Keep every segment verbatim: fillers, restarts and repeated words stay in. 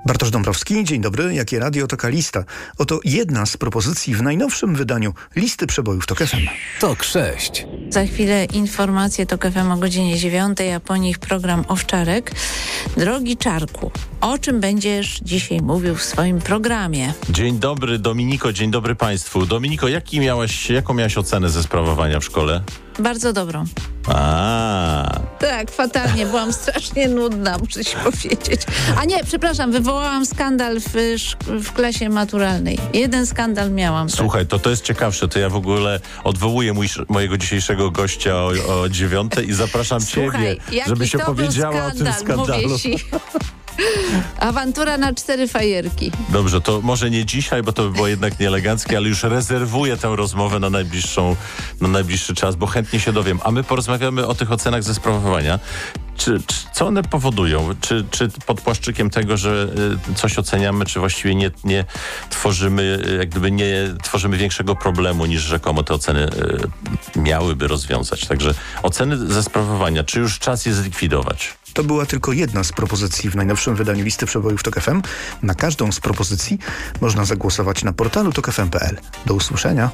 Bartosz Dąbrowski, dzień dobry. Jakie radio, taka lista. Oto jedna z propozycji w najnowszym wydaniu listy przebojów TOK F M. TOK sześć. Za chwilę informacje TOK F M o godzinie dziewiątej, a po nich program Owczarek. Drogi Czarku, o czym będziesz dzisiaj mówił w swoim programie? Dzień dobry, Dominiko, dzień dobry Państwu. Dominiko, jaki miałaś, jaką miałaś ocenę ze sprawowania w szkole? Bardzo dobrą. A. Tak, fatalnie, byłam strasznie nudna, muszę ci powiedzieć. A nie, przepraszam, wywołałam skandal w, w klasie maturalnej. Jeden skandal miałam. Słuchaj, to to jest ciekawsze, to ja w ogóle odwołuję mój, mojego dzisiejszego gościa o, o dziewiątej i zapraszam Słuchaj, Ciebie, żebyś opowiedziała o tym skandalu. Mówię ci. Awantura na cztery fajerki. Dobrze, to może nie dzisiaj, bo to by było jednak nieeleganckie, ale już rezerwuję tę rozmowę na najbliższą, na najbliższy czas, bo chętnie się dowiem. A my porozmawiamy o tych ocenach ze sprawowania. Czy, czy, co one powodują? Czy, czy pod płaszczykiem tego, że y, coś oceniamy, czy właściwie nie, nie tworzymy, y, jak gdyby nie tworzymy większego problemu, niż rzekomo te oceny y, miałyby rozwiązać? Także oceny ze sprawowania, czy już czas je zlikwidować? To była tylko jedna z propozycji w najnowszym wydaniu listy przebojów TOK F M. Na każdą z propozycji można zagłosować na portalu tok f m kropka p l. Do usłyszenia.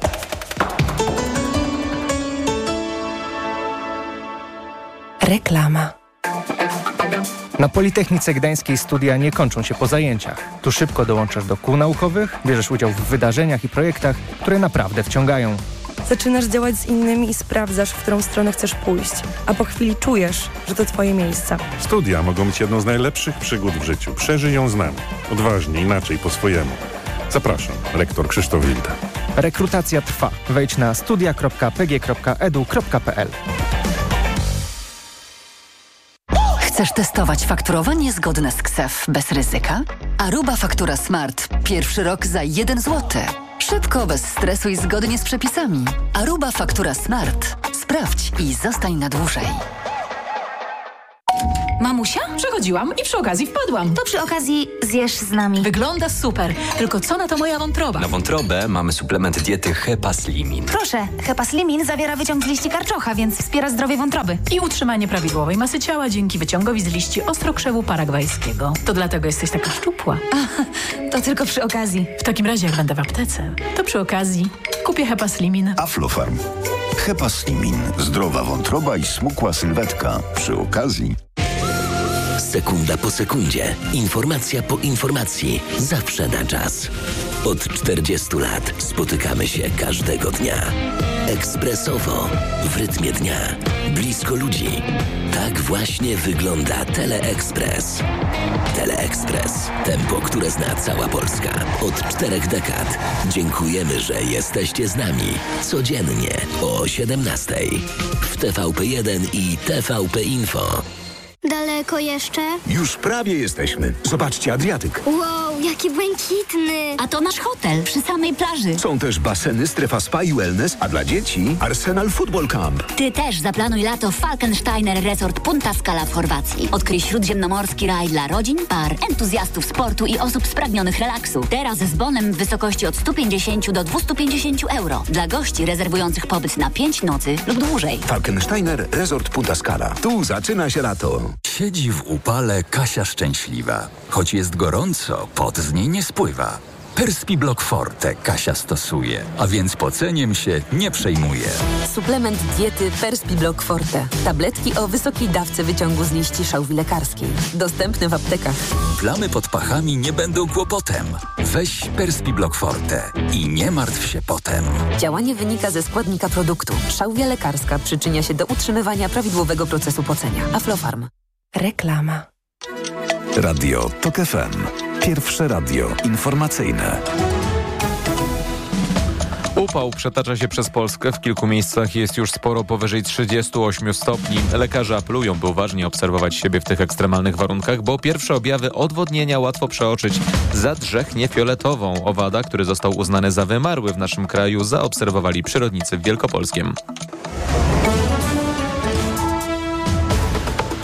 Reklama. Na Politechnice Gdańskiej studia nie kończą się po zajęciach. Tu szybko dołączasz do kół naukowych, bierzesz udział w wydarzeniach i projektach, które naprawdę wciągają. Zaczynasz działać z innymi i sprawdzasz, w którą stronę chcesz pójść, a po chwili czujesz, że to twoje miejsce. Studia mogą być jedną z najlepszych przygód w życiu. Przeżyj ją z nami. Odważnie, inaczej, po swojemu. Zapraszam, rektor Krzysztof Wilda. Rekrutacja trwa. Wejdź na studia kropka p g kropka e d u kropka p l. Chcesz testować fakturowanie zgodne z K S E F bez ryzyka? Aruba Faktura Smart. Pierwszy rok za jeden złoty. Szybko, bez stresu i zgodnie z przepisami. Aruba Faktura Smart. Sprawdź i zostań na dłużej. Mamusia? Przechodziłam i przy okazji wpadłam. To przy okazji zjesz z nami. Wygląda super, tylko co na to moja wątroba? Na wątrobę mamy suplement diety Hepaslimin. Proszę, Hepaslimin zawiera wyciąg z liści karczocha, więc wspiera zdrowie wątroby. I utrzymanie prawidłowej masy ciała dzięki wyciągowi z liści ostrokrzewu paragwajskiego. To dlatego jesteś taka szczupła. A, to tylko przy okazji. W takim razie jak będę w aptece, to przy okazji kupię Hepaslimin. Aflofarm. Hepaslimin. Zdrowa wątroba i smukła sylwetka. Przy okazji... Sekunda po sekundzie, informacja po informacji, zawsze na czas. Od czterdziestu lat spotykamy się każdego dnia. Ekspresowo, w rytmie dnia, blisko ludzi. Tak właśnie wygląda Teleekspres. Teleekspres. Tempo, które zna cała Polska. Od czterech dekad. Dziękujemy, że jesteście z nami. Codziennie o siedemnastej. W T V P jeden i T V P Info. Daleko jeszcze? Już prawie jesteśmy. Zobaczcie, Adriatyk. Wow, jaki błękitny. A to nasz hotel przy samej plaży. Są też baseny, strefa spa i wellness, a dla dzieci Arsenal Football Camp. Ty też zaplanuj lato w Falkensteiner Resort Punta Scala w Chorwacji. Odkryj śródziemnomorski raj dla rodzin, par, entuzjastów sportu i osób spragnionych relaksu. Teraz z bonem w wysokości od sto pięćdziesiąt do dwustu pięćdziesięciu euro. Dla gości rezerwujących pobyt na pięć nocy lub dłużej. Falkensteiner Resort Punta Scala. Tu zaczyna się lato. Siedzi w upale Kasia szczęśliwa. Choć jest gorąco, pot z niej nie spływa. Perspiblock Forte Kasia stosuje, a więc poceniem się nie przejmuje. Suplement diety Perspiblock Forte. Tabletki o wysokiej dawce wyciągu z liści szałwi lekarskiej. Dostępne w aptekach. Plamy pod pachami nie będą kłopotem. Weź Perspiblock Forte i nie martw się potem. Działanie wynika ze składnika produktu. Szałwia lekarska przyczynia się do utrzymywania prawidłowego procesu pocenia. Aflofarm. Reklama. Radio TOK F M. Pierwsze radio informacyjne. Upał przetacza się przez Polskę. W kilku miejscach jest już sporo powyżej trzydziestu ośmiu stopni. Lekarze apelują, by uważnie obserwować siebie w tych ekstremalnych warunkach, bo pierwsze objawy odwodnienia łatwo przeoczyć. Zadrzechnie fioletową. Owada, który został uznany za wymarły w naszym kraju, zaobserwowali przyrodnicy w Wielkopolskiem.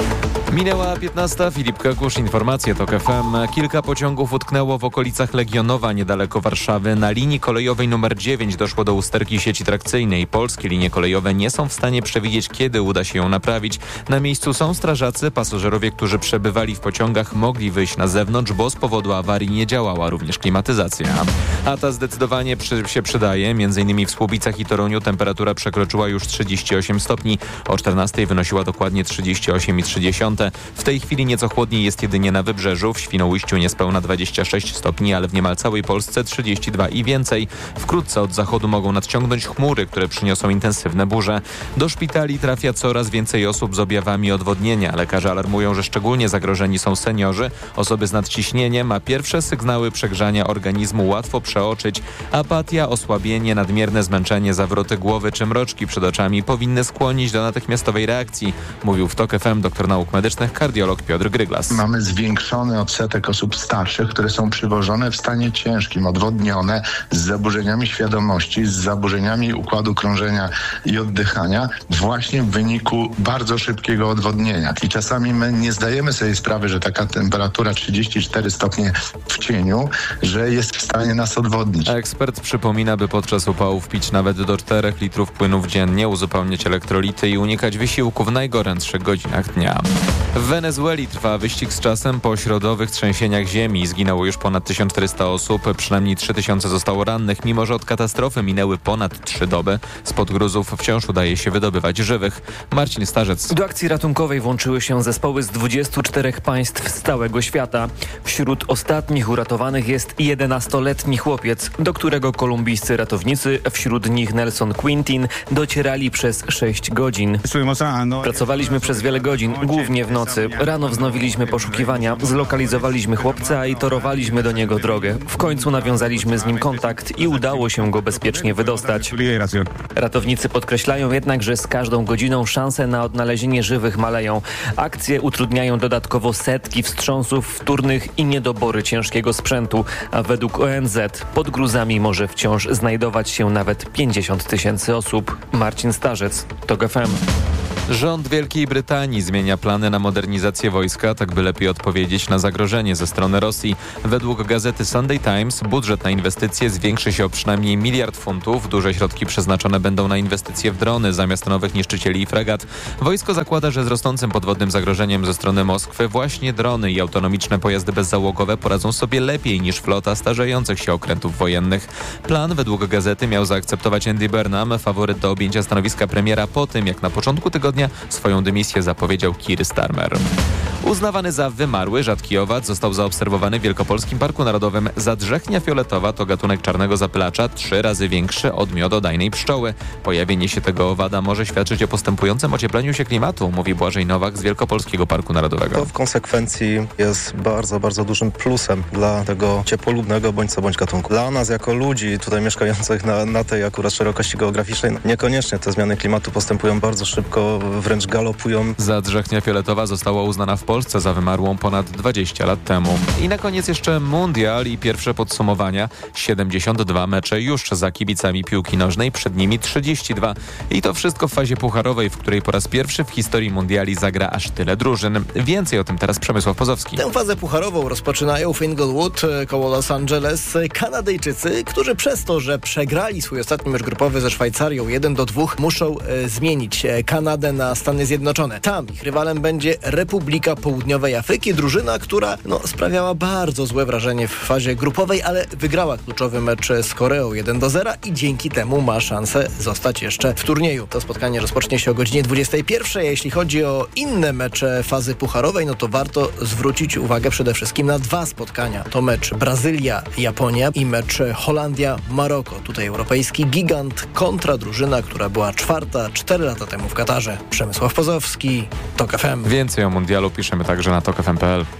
Minęła piętnasta, Filip Kakusz, informacje TOK F M. Kilka pociągów utknęło w okolicach Legionowa, niedaleko Warszawy. Na linii kolejowej numer dziewięć doszło do usterki sieci trakcyjnej. Polskie linie kolejowe nie są w stanie przewidzieć, kiedy uda się ją naprawić. Na miejscu są strażacy. Pasażerowie, którzy przebywali w pociągach, mogli wyjść na zewnątrz, bo z powodu awarii nie działała również klimatyzacja. A ta zdecydowanie przy, się przydaje. Między innymi w Słubicach i Toruniu temperatura przekroczyła już trzydzieści osiem stopni. O czternastej wynosiła dokładnie trzydzieści osiem i trzy dziesiąte. W tej chwili nieco chłodniej jest jedynie na Wybrzeżu. W Świnoujściu niespełna dwadzieścia sześć stopni, ale w niemal całej Polsce trzydzieści dwa i więcej. Wkrótce od zachodu mogą nadciągnąć chmury, które przyniosą intensywne burze. Do szpitali trafia coraz więcej osób z objawami odwodnienia. Lekarze alarmują, że szczególnie zagrożeni są seniorzy, osoby z nadciśnieniem, a pierwsze sygnały przegrzania organizmu łatwo przeoczyć. Apatia, osłabienie, nadmierne zmęczenie, zawroty głowy czy mroczki przed oczami powinny skłonić do natychmiastowej reakcji, mówił w TOK F M doktor nauk medycznych kardiolog Piotr Gryglas. Mamy zwiększony odsetek osób starszych, które są przywożone w stanie ciężkim, odwodnione, z zaburzeniami świadomości, z zaburzeniami układu krążenia i oddychania właśnie w wyniku bardzo szybkiego odwodnienia. I czasami my nie zdajemy sobie sprawy, że taka temperatura trzydzieści cztery stopnie w cieniu, że jest w stanie nas odwodnić. Ekspert przypomina, by podczas upałów pić nawet do czterech litrów płynów dziennie, uzupełniać elektrolity i unikać wysiłku w najgorętszych godzinach dnia. W Wenezueli trwa wyścig z czasem po środowych trzęsieniach ziemi. Zginęło już ponad tysiąc czterysta osób, przynajmniej trzy tysiące zostało rannych, mimo że od katastrofy minęły ponad trzy doby. Spod gruzów wciąż udaje się wydobywać żywych. Marcin Starzec. Do akcji ratunkowej włączyły się zespoły z dwudziestu czterech państw z całego świata. Wśród ostatnich uratowanych jest jedenastoletni chłopiec, do którego kolumbijscy ratownicy, wśród nich Nelson Quintin, docierali przez sześć godzin. Pracowaliśmy przez wiele godzin, głównie w nocy. Rano wznowiliśmy poszukiwania, zlokalizowaliśmy chłopca i torowaliśmy do niego drogę. W końcu nawiązaliśmy z nim kontakt i udało się go bezpiecznie wydostać. Ratownicy podkreślają jednak, że z każdą godziną szanse na odnalezienie żywych maleją. Akcje utrudniają dodatkowo setki wstrząsów wtórnych i niedobory ciężkiego sprzętu, a według O N Z pod gruzami może wciąż znajdować się nawet pięćdziesiąt tysięcy osób. Marcin Starzec, TOK F M. Rząd Wielkiej Brytanii zmienia plany na modernizację wojska, tak by lepiej odpowiedzieć na zagrożenie ze strony Rosji. Według gazety Sunday Times budżet na inwestycje zwiększy się o przynajmniej miliard funtów. Duże środki przeznaczone będą na inwestycje w drony zamiast nowych niszczycieli i fregat. Wojsko zakłada, że z rosnącym podwodnym zagrożeniem ze strony Moskwy właśnie drony i autonomiczne pojazdy bezzałogowe poradzą sobie lepiej niż flota starzejących się okrętów wojennych. Plan według gazety miał zaakceptować Andy Burnham, faworyt do objęcia stanowiska premiera po tym, jak na początku tygodnia swoją dymisję zapowiedział Keir Starmer. Uznawany za wymarły rzadki owad został zaobserwowany w Wielkopolskim Parku Narodowym. Zadrzechnia fioletowa to gatunek czarnego zapylacza, trzy razy większy od miododajnej pszczoły. Pojawienie się tego owada może świadczyć o postępującym ociepleniu się klimatu, mówi Błażej Nowak z Wielkopolskiego Parku Narodowego. To w konsekwencji jest bardzo, bardzo dużym plusem dla tego ciepłolubnego bądź co bądź gatunku. Dla nas jako ludzi tutaj mieszkających na, na tej akurat szerokości geograficznej niekoniecznie te zmiany klimatu postępują bardzo szybko, wręcz galopują. Zadrzechnia fioletowa została uznana w Polsce za wymarłą ponad dwadzieścia lat temu. I na koniec jeszcze mundial i pierwsze podsumowania. siedemdziesiąt dwa mecze już za kibicami piłki nożnej, przed nimi trzydzieści dwa. I to wszystko w fazie pucharowej, w której po raz pierwszy w historii mundiali zagra aż tyle drużyn. Więcej o tym teraz Przemysław Pozowski. Tę fazę pucharową rozpoczynają w Inglewood koło Los Angeles Kanadyjczycy, którzy przez to, że przegrali swój ostatni mecz grupowy ze Szwajcarią jeden do dwóch, muszą e, zmienić Kanadę na Stany Zjednoczone. Tam ich rywalem będzie Republika Południowej Afryki, drużyna, która no, sprawiała bardzo złe wrażenie w fazie grupowej, ale wygrała kluczowy mecz z Koreą jeden do zera i dzięki temu ma szansę zostać jeszcze w turnieju. To spotkanie rozpocznie się o godzinie dwudziestej pierwszej. Jeśli chodzi o inne mecze fazy pucharowej, no to warto zwrócić uwagę przede wszystkim na dwa spotkania. To mecz Brazylia-Japonia i mecz Holandia-Maroko. Tutaj europejski gigant kontra drużyna, która była czwarta cztery lata temu w Katarze. Przemysław Pozowski, TOK F M. Więcej o mundialu piszemy także na tok f m kropka p l.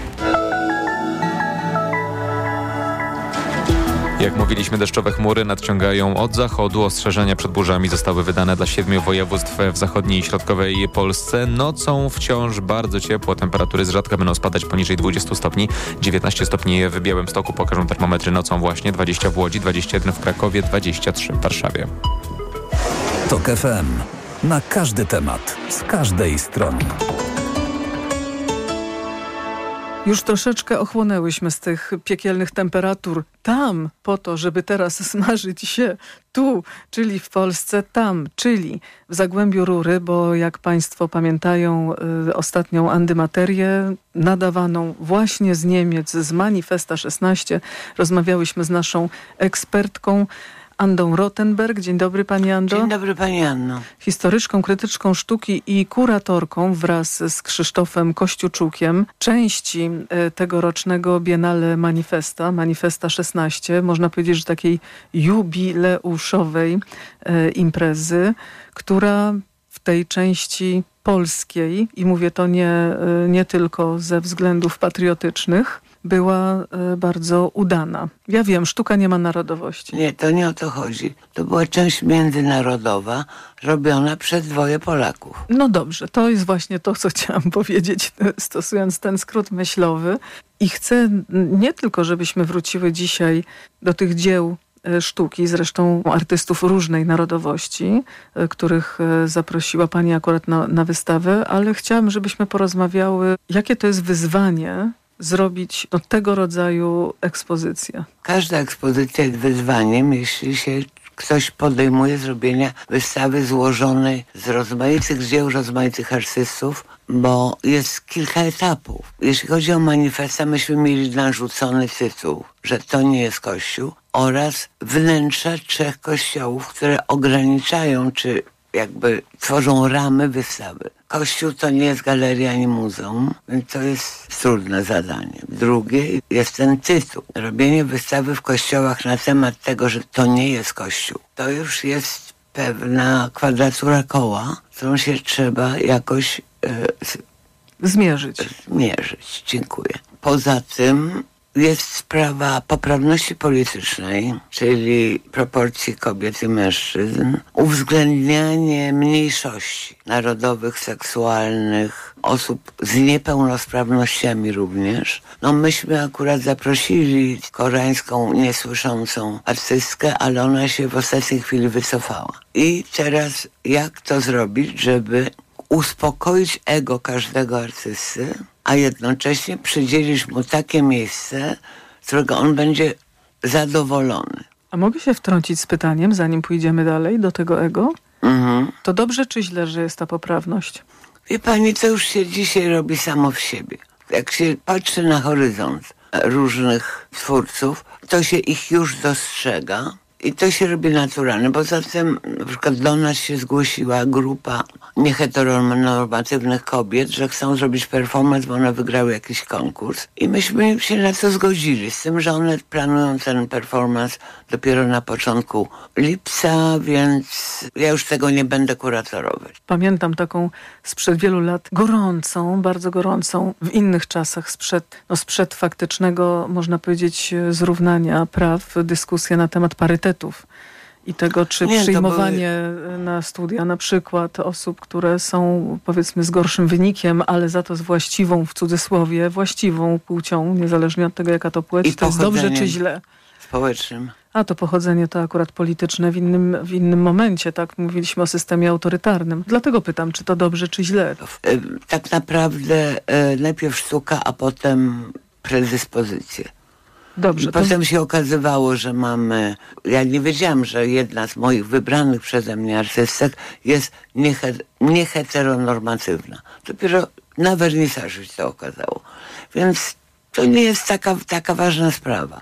Jak mówiliśmy, deszczowe chmury nadciągają od zachodu. Ostrzeżenia przed burzami zostały wydane dla siedmiu województw w zachodniej i środkowej Polsce. Nocą wciąż bardzo ciepło. Temperatury zrzadka będą spadać poniżej dwudziestu stopni. dziewiętnaście stopni w Białymstoku pokażą termometry nocą właśnie. dwadzieścia w Łodzi, dwadzieścia jeden w Krakowie, dwadzieścia trzy w Warszawie. TOK F M. Na każdy temat, z każdej strony. Już troszeczkę ochłonęłyśmy z tych piekielnych temperatur tam po to, żeby teraz smażyć się tu, czyli w Polsce, tam, czyli w Zagłębiu Rury, bo jak Państwo pamiętają y, ostatnią antymaterię nadawaną właśnie z Niemiec, z Manifesta szesnaście, rozmawiałyśmy z naszą ekspertką Andą Rothenberg. Dzień dobry Pani Ando. Dzień dobry Pani Anno. Historyczką, krytyczką sztuki i kuratorką wraz z Krzysztofem Kościuczukiem części tegorocznego Biennale Manifesta, Manifesta szesnaście, można powiedzieć, że takiej jubileuszowej e, imprezy, która w tej części polskiej, i mówię to nie, nie tylko ze względów patriotycznych, była y, bardzo udana. Ja wiem, sztuka nie ma narodowości. Nie, to nie o to chodzi. To była część międzynarodowa, robiona przez dwoje Polaków. No dobrze, to jest właśnie to, co chciałam powiedzieć, stosując ten skrót myślowy. I chcę nie tylko, żebyśmy wróciły dzisiaj do tych dzieł sztuki, zresztą artystów różnej narodowości, których zaprosiła Pani akurat na, na wystawę, ale chciałam, żebyśmy porozmawiały, jakie to jest wyzwanie zrobić no, tego rodzaju ekspozycję. Każda ekspozycja jest wyzwaniem, jeśli się ktoś podejmuje zrobienia wystawy złożonej z rozmaitych dzieł, rozmaitych artystów, bo jest kilka etapów. Jeśli chodzi o manifesta, myśmy mieli narzucony tytuł, że to nie jest kościół, oraz wnętrze trzech kościołów, które ograniczają, czy jakby tworzą ramy wystawy. Kościół to nie jest galeria ani muzeum, więc to jest trudne zadanie. Drugie jest ten tytuł. Robienie wystawy w kościołach na temat tego, że to nie jest kościół. To już jest pewna kwadratura koła, którą się trzeba jakoś e, zmierzyć. Zmierzyć. Dziękuję. Poza tym jest sprawa poprawności politycznej, czyli proporcji kobiet i mężczyzn, uwzględnianie mniejszości narodowych, seksualnych, osób z niepełnosprawnościami również. No myśmy akurat zaprosili koreańską niesłyszącą artystkę, ale ona się w ostatniej chwili wycofała. I teraz jak to zrobić, żeby uspokoić ego każdego artysty, a jednocześnie przydzielić mu takie miejsce, z którego on będzie zadowolony. A mogę się wtrącić z pytaniem, zanim pójdziemy dalej do tego ego? Mhm. To dobrze czy źle, że jest ta poprawność? Wie pani, to już się dzisiaj robi samo w siebie. Jak się patrzy na horyzont różnych twórców, to się ich już dostrzega. I to się robi naturalne. Poza tym na przykład do nas się zgłosiła grupa nieheteronormatywnych kobiet, że chcą zrobić performance, bo one wygrały jakiś konkurs. I myśmy się na to zgodzili, z tym, że one planują ten performance dopiero na początku lipca, więc ja już tego nie będę kuratorować. Pamiętam taką sprzed wielu lat gorącą, bardzo gorącą, w innych czasach sprzed, no sprzed faktycznego, można powiedzieć, zrównania praw, dyskusję na temat parytetu. I tego, czy Nie, przyjmowanie były... na studia na przykład osób, które są powiedzmy z gorszym wynikiem, ale za to z właściwą, w cudzysłowie, właściwą płcią, niezależnie od tego, jaka to płeć, I to jest dobrze czy źle? Społecznym. A to pochodzenie to akurat polityczne w innym, w innym momencie, tak? Mówiliśmy o systemie autorytarnym. Dlatego pytam, czy to dobrze, czy źle? Tak naprawdę e, najpierw sztuka, a potem predyspozycje. Dobrze. Potem to... się okazywało, że mamy... Ja nie wiedziałam, że jedna z moich wybranych przeze mnie artystek jest niehe, nieheteronormatywna. Dopiero na wernisażu się to okazało. Więc to nie jest taka, taka ważna sprawa.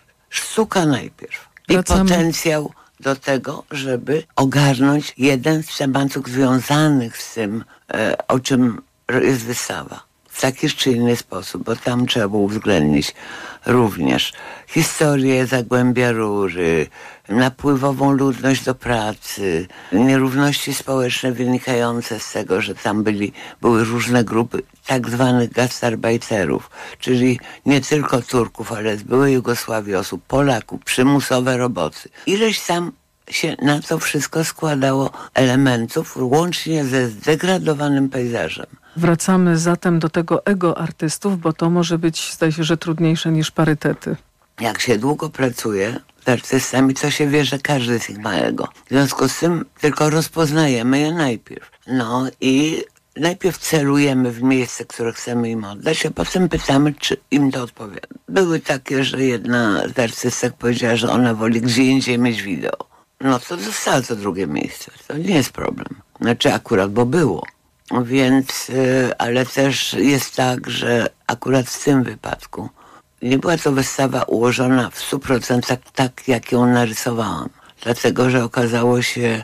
Sztuka najpierw. I Wracamy. potencjał do tego, żeby ogarnąć jeden z tematów związanych z tym, e, o czym jest wystawa. W taki czy inny sposób, bo tam trzeba było uwzględnić również historię Zagłębia Rury, napływową ludność do pracy, nierówności społeczne wynikające z tego, że tam byli, były różne grupy tak zwanych gastarbeiterów, czyli nie tylko Turków, ale z byłej Jugosławii osób, Polaków, przymusowe roboty. Ileś tam się na to wszystko składało elementów, łącznie ze zdegradowanym pejzażem. Wracamy zatem do tego ego artystów, bo to może być, zdaje się, że trudniejsze niż parytety. Jak się długo pracuje z artystami, to się wie, że każdy z nich ma ego. W związku z tym tylko rozpoznajemy je najpierw. No i najpierw celujemy w miejsce, które chcemy im oddać, a potem pytamy, czy im to odpowiada. Były takie, że jedna z artystek powiedziała, że ona woli gdzie indziej mieć wideo. No to zostało to drugie miejsce. To nie jest problem. Znaczy akurat, bo było. Więc, ale też jest tak, że akurat w tym wypadku nie była to wystawa ułożona w stu procentach tak, jak ją narysowałam. Dlatego, że okazało się,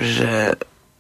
że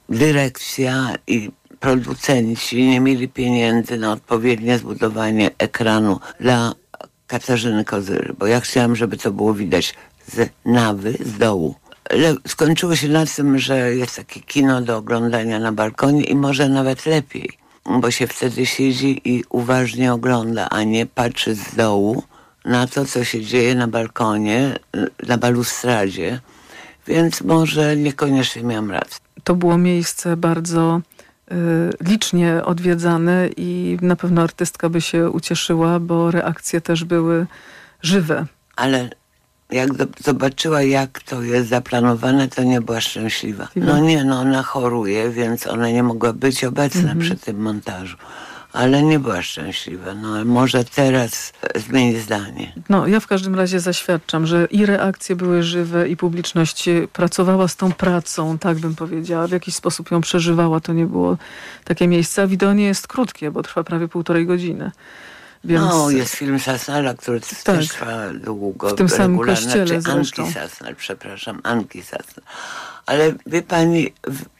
dyrekcja i producenci nie mieli pieniędzy na odpowiednie zbudowanie ekranu dla Katarzyny Kozyry, bo ja chciałam, żeby to było widać z nawy, z dołu. Ale skończyło się na tym, że jest takie kino do oglądania na balkonie i może nawet lepiej, bo się wtedy siedzi i uważnie ogląda, a nie patrzy z dołu na to, co się dzieje na balkonie, na balustradzie, więc może niekoniecznie miałam rację. To było miejsce bardzo y, licznie odwiedzane i na pewno artystka by się ucieszyła, bo reakcje też były żywe. Ale jak do, zobaczyła, jak to jest zaplanowane, to nie była szczęśliwa. No nie, no ona choruje, więc ona nie mogła być obecna mhm. przy tym montażu. Ale nie była szczęśliwa. No może teraz zmieni zdanie. No ja w każdym razie zaświadczam, że i reakcje były żywe, i publiczność pracowała z tą pracą, tak bym powiedziała. W jakiś sposób ją przeżywała. To nie było takie miejsce. A wideo nie jest krótkie, bo trwa prawie półtorej godziny. Więc... No, jest film Sasnala, który tak, też trwa długo. W tym samym kościele znaczy, zresztą. Anki Sasnal, przepraszam, Anki Sasnal. Ale wie pani,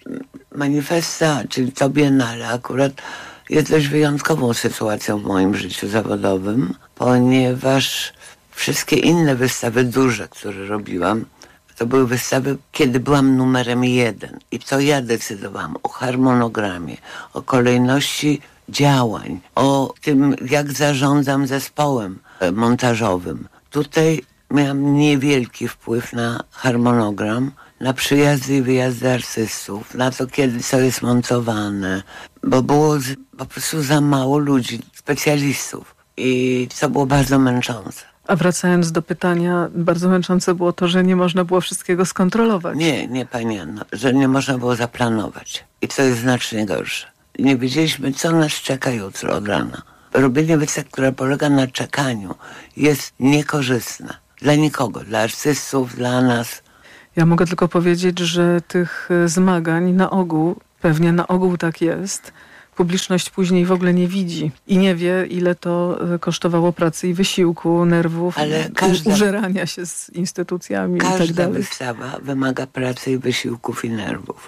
manifesta, czyli to Biennale akurat jest dość wyjątkową sytuacją w moim życiu zawodowym, ponieważ wszystkie inne wystawy duże, które robiłam, to były wystawy, kiedy byłam numerem jeden. I to ja decydowałam o harmonogramie, o kolejności działań, o tym, jak zarządzam zespołem montażowym. Tutaj miałam niewielki wpływ na harmonogram, na przyjazdy i wyjazdy artystów, na to, kiedy co jest montowane, bo było po prostu za mało ludzi, specjalistów. I to było bardzo męczące. A wracając do pytania, bardzo męczące było to, że nie można było wszystkiego skontrolować. Nie, nie pani Anno, że nie można było zaplanować. I to jest znacznie gorsze. Nie wiedzieliśmy, co nas czeka jutro od rana. Robienie wystaw, która polega na czekaniu, jest niekorzystne. Dla nikogo, dla artystów, dla nas. Ja mogę tylko powiedzieć, że tych zmagań na ogół, pewnie na ogół tak jest, publiczność później w ogóle nie widzi i nie wie, ile to kosztowało pracy i wysiłku, nerwów, ale każda, użerania się z instytucjami i tak dalej. Każda wystawa wymaga pracy i wysiłków i nerwów.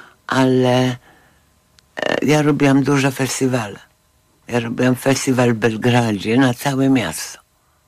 Ale ja robiłam duże festiwale. Ja robiłam festiwal w Belgradzie na całe miasto.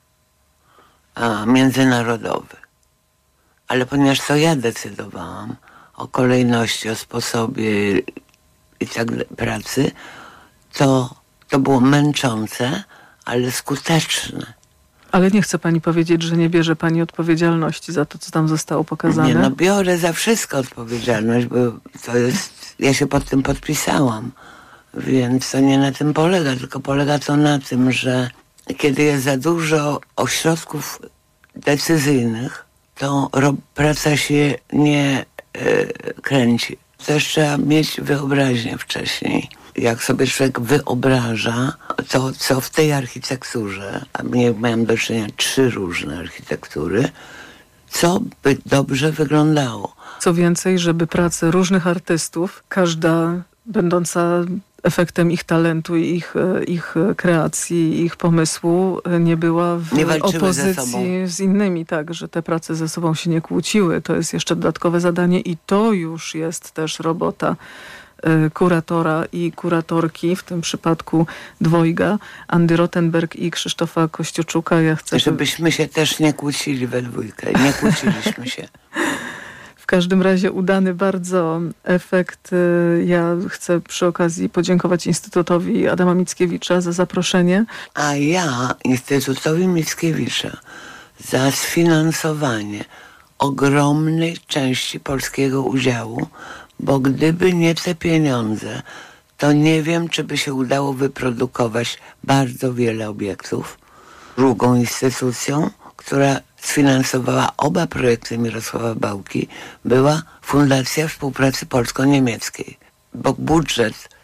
A, międzynarodowy. Ale ponieważ to ja decydowałam o kolejności, o sposobie i tak pracy, to, to było męczące, ale skuteczne. Ale nie chce pani powiedzieć, że nie bierze pani odpowiedzialności za to, co tam zostało pokazane? Nie, no biorę za wszystko odpowiedzialność, bo to jest, ja się pod tym podpisałam. Więc to nie na tym polega, tylko polega to na tym, że kiedy jest za dużo ośrodków decyzyjnych, to praca się nie e, kręci. Też trzeba mieć wyobraźnię wcześniej. Jak sobie człowiek wyobraża to, co w tej architekturze, a mnie miałem do czynienia trzy różne architektury, co by dobrze wyglądało. Co więcej, żeby prace różnych artystów, każda będąca efektem ich talentu, ich, ich kreacji, ich pomysłu, nie była w nie opozycji z innymi, tak, że te prace ze sobą się nie kłóciły. To jest jeszcze dodatkowe zadanie i to już jest też robota y, kuratora i kuratorki, w tym przypadku dwojga, Andy Rottenberg i Krzysztofa Kościuczuka. Ja chcę, żebyśmy się też nie kłócili we dwójkę. Nie kłóciliśmy się. W każdym razie udany bardzo efekt. Ja chcę przy okazji podziękować Instytutowi Adama Mickiewicza za zaproszenie. A ja Instytutowi Mickiewicza za sfinansowanie ogromnej części polskiego udziału, bo gdyby nie te pieniądze, to nie wiem, czy by się udało wyprodukować bardzo wiele obiektów. Drugą instytucją, która sfinansowała oba projekty Mirosława Bałki, była Fundacja Współpracy Polsko-Niemieckiej. Bo budżet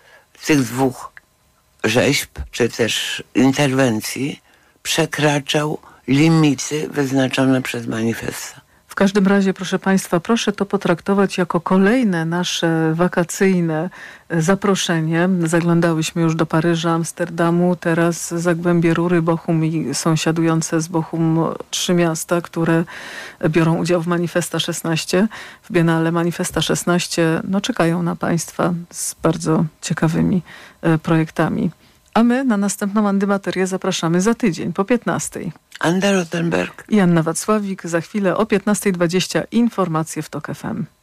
z tych dwóch rzeźb, czy też interwencji przekraczał limity wyznaczone przez manifesta. W każdym razie, proszę Państwa, proszę to potraktować jako kolejne nasze wakacyjne zaproszenie. Zaglądałyśmy już do Paryża, Amsterdamu, teraz Zagłębie Rury, Bochum i sąsiadujące z Bochum trzy miasta, które biorą udział w Manifesta szesnaście. W Biennale Manifesta szesnaście no, czekają na Państwa z bardzo ciekawymi e, projektami. A my na następną antymaterię zapraszamy za tydzień po piętnastej. Anda Rottenberg i Anna Wacławik. Za chwilę o piętnasta dwadzieścia informacje w TOK F M.